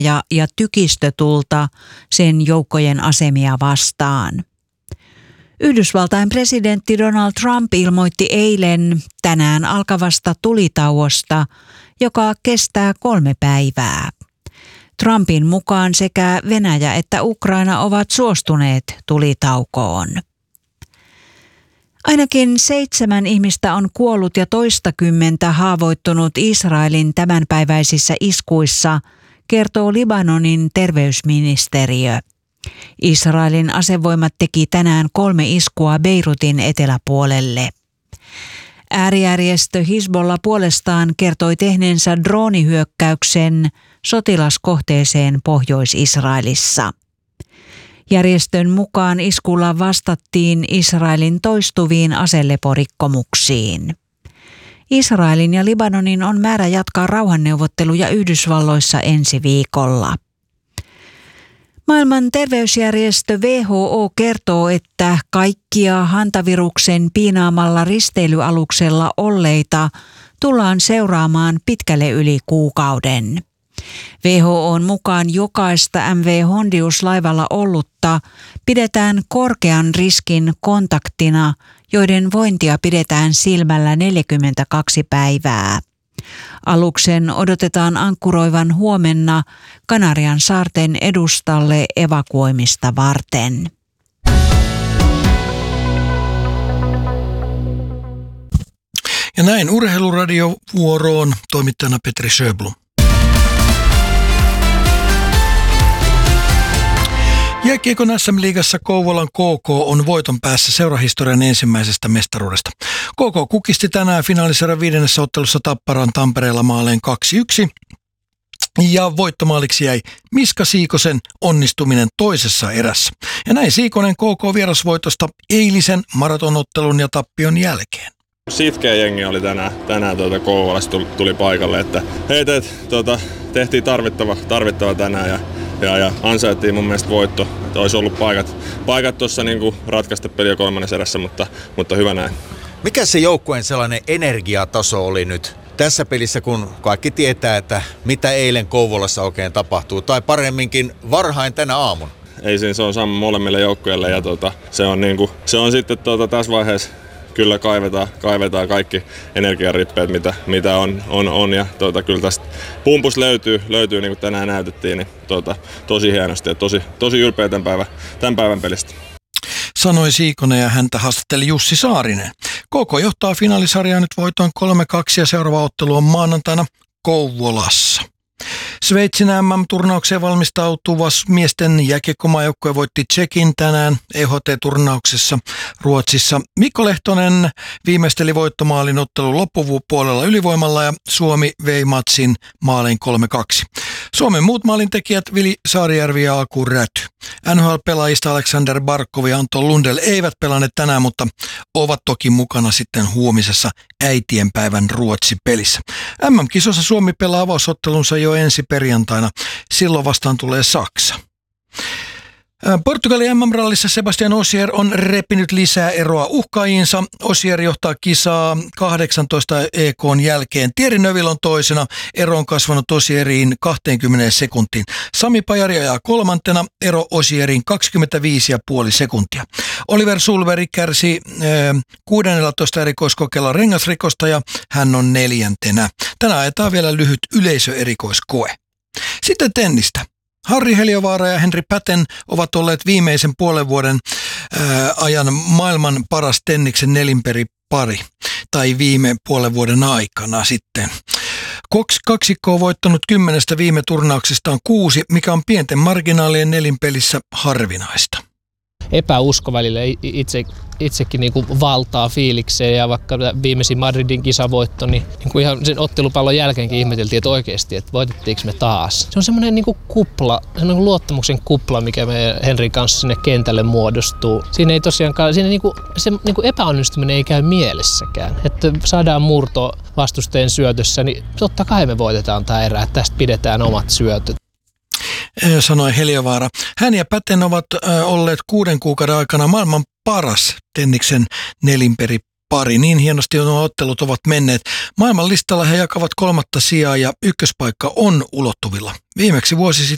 ja tykistötulta sen joukkojen asemia vastaan. Yhdysvaltain presidentti Donald Trump ilmoitti eilen tänään alkavasta tulitauosta, joka kestää 3 päivää. Trumpin mukaan sekä Venäjä että Ukraina ovat suostuneet tulitaukoon. Ainakin 7 ihmistä on kuollut ja toistakymmentä haavoittunut Israelin tämänpäiväisissä iskuissa, kertoo Libanonin terveysministeriö. Israelin asevoimat teki tänään 3 iskua Beirutin eteläpuolelle. Äärijärjestö Hizbollah puolestaan kertoi tehneensä droonihyökkäyksen sotilaskohteeseen Pohjois-Israelissa. Järjestön mukaan iskulla vastattiin Israelin toistuviin aseleporikkomuksiin. Israelin ja Libanonin on määrä jatkaa rauhanneuvotteluja Yhdysvalloissa ensi viikolla. Maailman terveysjärjestö WHO kertoo, että kaikkia hantaviruksen piinaamalla risteilyaluksella olleita tullaan seuraamaan pitkälle yli kuukauden. WHO:n mukaan jokaista MV Hondius-laivalla ollutta pidetään korkean riskin kontaktina, joiden vointia pidetään silmällä 42 päivää. Aluksen odotetaan ankkuroivan huomenna Kanarian saarten edustalle evakuoimista varten. Ja näin urheiluradiovuoroon toimittajana Petri Sjöblom. Jääkiekon SM-liigassa Kouvolan KK on voiton päässä seurahistorian ensimmäisestä mestaruudesta. KK kukisti tänään finaalisarjan 5. ottelussa Tapparan Tampereella maaleen 2-1. Ja voittomaaliksi jäi Miska Siikosen onnistuminen toisessa erässä. Ja näin Siikonen KK vierasvoitosta eilisen maratonottelun ja tappion jälkeen. Sitkeä jengi oli tänään Kouvolassa tuli paikalle, että tehtiin tarvittava tänään ja ansaittiin mun mielestä voitto. Että olisi ollut paikat tuossa niinku ratkaista peliä 3. erässä, mutta hyvä näin. Mikä se joukkueen sellainen energiataso oli nyt tässä pelissä, kun kaikki tietää, että mitä eilen Kouvolassa oikein tapahtuu, tai paremminkin varhain tänä aamuna? Ei siinä, se on sama molemmille joukkueille ja se on sitten tässä vaiheessa kyllä kaivetaan kaikki energiarippeet, mitä on ja kyllä tästä pumpus löytyy niin kuin tänään näytettiin, niin tosi hienosti ja tosi ylpeä tämän päivän pelistä. Sanoi Siikonen ja häntä haastatteli Jussi Saarinen. KK johtaa finaalisarjaa nyt voitoin 3-2 ja seuraava ottelu on maanantaina Kouvolassa. Sveitsin MM-turnaukseen valmistautuva miesten jääkiekkomaajoukkue voitti Tšekin tänään EHT-turnauksessa Ruotsissa. Mikko Lehtonen viimeisteli voittomaalin ottelun loppupuolella ylivoimalla ja Suomi vei matsin maalin 3-2. Suomen muut maalintekijät Vili Saarijärvi ja Aku Räty. NHL-pelaajista Alexander Barkov ja Anton Lundell eivät pelanneet tänään, mutta ovat toki mukana sitten huomisessa äitienpäivän Ruotsi-pelissä. MM-kisossa Suomi pelaa avausottelunsa jo ensi perjantaina. Silloin vastaan tulee Saksa. Portugalin MM-rallissa Sebastian Ogier on repinyt lisää eroa uhkaajiinsa. Ogier johtaa kisaa 18 EK:n jälkeen. Thierry Neuville on toisena. Ero on kasvanut Ogieriin 20 sekuntiin. Sami Pajari ajaa kolmantena. Ero Ogieriin 25,5 sekuntia. Oliver Sulveri kärsi 16 erikoiskokeella rengasrikosta ja hän on 4. Tänään ajetaan vielä lyhyt yleisöerikoiskoe. Sitten tennistä. Harri Heliövaara ja Henri Päten ovat olleet viimeisen puolen vuoden ajan maailman paras tenniksen nelinperipari, tai viime puolen vuoden aikana sitten. Kaksikko on voittanut 10 viime turnauksestaan 6, mikä on pienten marginaalien nelinpelissä harvinaista. Epäusko välillä itsekin niin kuin valtaa fiilikseen ja vaikka viimeisin Madridin kisavoitto, niin kuin ihan sen ottelupallon jälkeenkin ihmeteltiin, että oikeasti, että voitettiinko me taas. Se on semmoinen niin kuin kupla, semmoinen luottamuksen kupla, mikä me Henrin kanssa sinne kentälle muodostuu. Siinä ei tosiaankaan, se niin kuin epäonnistuminen ei käy mielessäkään. Että saadaan murto vastusteen syötössä, niin totta kai me voitetaan tämä erä, että tästä pidetään omat syötöt. Sanoi Heliövaara. Hän ja Päten ovat olleet 6 kuukauden aikana maailman paras tenniksen nelinperipari. Niin hienosti nuo ottelut ovat menneet. Maailman listalla he jakavat 3. sijaa ja ykköspaikka on ulottuvilla. Viimeksi vuosi sitten